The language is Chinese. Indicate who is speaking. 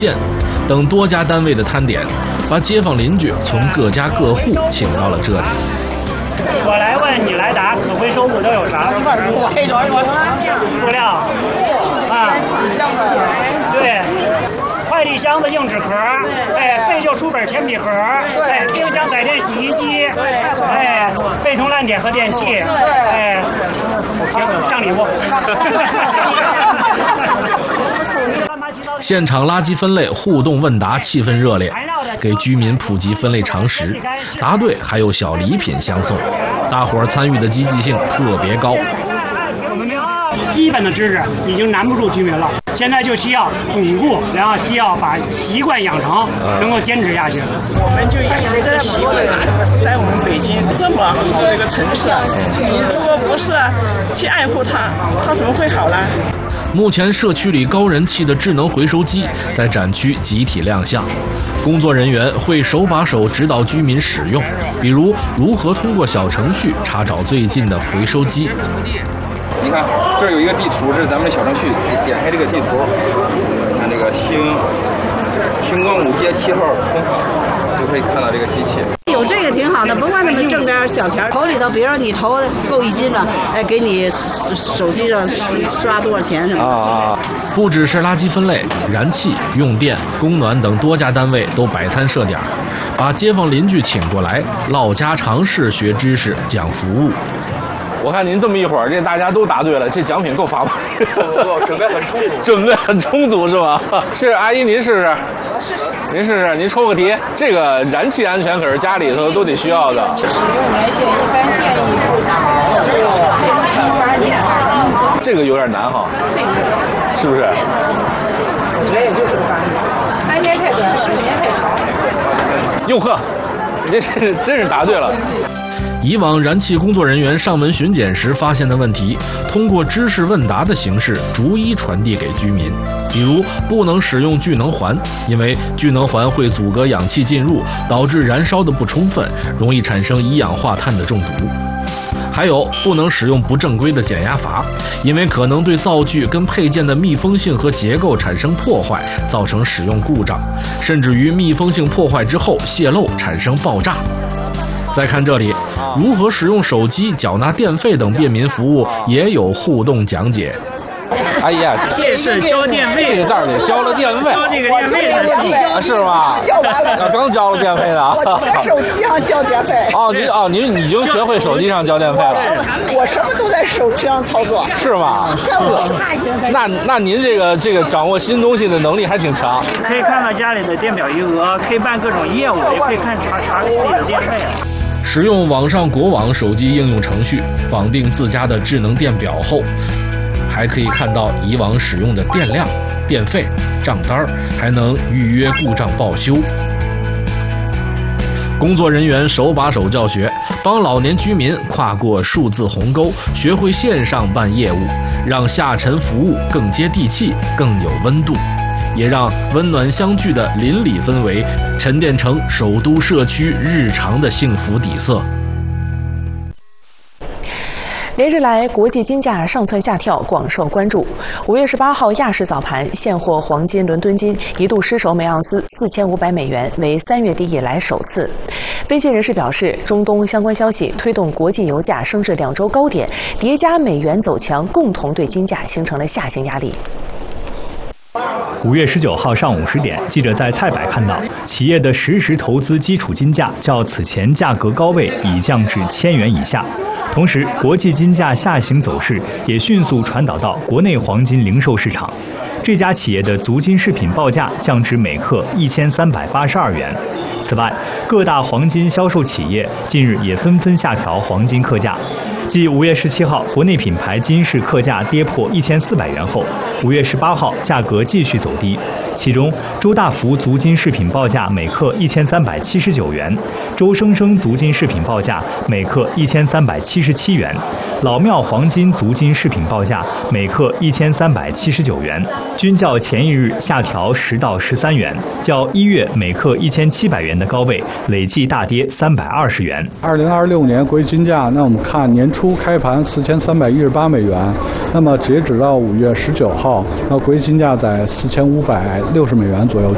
Speaker 1: 建等多家单位的摊点，把街坊邻居从各家各户请到了这里。
Speaker 2: 我来问你来答，可回收物都有啥？塑料啊，对，快递箱子硬纸壳，废旧书本铅笔盒，冰箱彩电洗衣机，废铜烂铁和电器，上礼物。
Speaker 1: 现场垃圾分类互动问答气氛热烈，给居民普及分类常识，答对还有小礼品相送，大伙儿参与的积极性特别高。
Speaker 2: 基本的知识已经难不住居民了，现在就需要巩固，然后需要把习惯养成，能够坚持下去。
Speaker 3: 我们就养成这个习惯，在我们北京这么好的一个城市，你如果不是去爱护它，它怎么会好呢？
Speaker 1: 目前社区里高人气的智能回收机在展区集体亮相，工作人员会手把手指导居民使用，比如如何通过小程序查找最近的回收机。
Speaker 4: 你看这儿有一个地图，这是咱们的小程序，点开这个地图，看这个星光5街7号工厂，就可以看到这个机器。
Speaker 5: 有这个挺好的，甭管他们挣点小钱，投里头，比如说你投够1斤的，给你手机上刷多少钱什么的。
Speaker 1: 不只是垃圾分类，燃气、用电、供暖等多家单位都摆摊设点，把街坊邻居请过来，唠家常事、学知识、讲服务。
Speaker 6: 我看您这么一会儿，这大家都答对了，这奖品够发吗？
Speaker 4: 准备很充足，
Speaker 6: 准备很充足是吧？是阿姨，您试试。您试试，您抽个题。这个燃气安全可是家里头都得需要的。
Speaker 3: 使用燃气一般建议发电。
Speaker 6: 这个有点难哈，是不是？
Speaker 3: 我觉得也就是发电，3年太短，10年太长。
Speaker 6: 哟呵，这是真是答对了。
Speaker 1: 以往燃气工作人员上门巡检时发现的问题，通过知识问答的形式逐一传递给居民。比如不能使用聚能环，因为聚能环会阻隔氧气进入，导致燃烧的不充分，容易产生一氧化碳的中毒。还有不能使用不正规的减压阀，因为可能对灶具跟配件的密封性和结构产生破坏，造成使用故障，甚至于密封性破坏之后泄漏产生爆炸。再看这里，如何使用手机缴纳电费等便民服务也有互动讲解。
Speaker 6: 哎呀，
Speaker 2: 这是交电费，
Speaker 6: 这儿得交了电费，
Speaker 2: 交这个电费的
Speaker 6: 是吧？
Speaker 5: 交完了，
Speaker 6: 刚交了电费呢。
Speaker 5: 我在手机上交电费。
Speaker 6: 您已经学会手机上交电费了。
Speaker 5: 我什么都在手机上操作。
Speaker 6: 是吗？那您这个掌握新东西的能力还挺强。
Speaker 2: 可以看到家里的电表余额，可以办各种业务，也可以查自己的电费。
Speaker 1: 使用网上国网手机应用程序绑定自家的智能电表后，还可以看到以往使用的电量、电费、账单，还能预约故障报修。工作人员手把手教学，帮老年居民跨过数字鸿沟，学会线上办业务，让下沉服务更接地气、更有温度，也让温暖相聚的邻里氛围沉淀成首都社区日常的幸福底色。
Speaker 7: 连日来，国际金价上蹿下跳，广受关注。5月18号亚市早盘，现货黄金伦敦金一度失守每盎司4500美元，为3月底以来首次。分析人士表示，中东相关消息推动国际油价升至2周高点，叠加美元走强，共同对金价形成了下行压力。
Speaker 8: 5月19号上午10点，记者在菜百看到，企业的实时投资基础金价较此前价格高位已降至1000元以下。同时，国际金价下行走势也迅速传导到国内黄金零售市场。这家企业的足金饰品报价降至每克1382元。此外，各大黄金销售企业近日也纷纷下调黄金客价。继5月17号国内品牌金饰客价跌破1400元后，5月18号价格继续走低。其中，周大福足金饰品报价每克1379元，周生生足金饰品报价每克1377元，老庙黄金足金饰品报价每克1379元，均较前一日下调10到13元，较1月每克1700元的高位累计大跌320元。
Speaker 9: 2026年国际金价，那我们看年初开盘4318美元，那么截止到5月19号，那国际金价在4560美元左右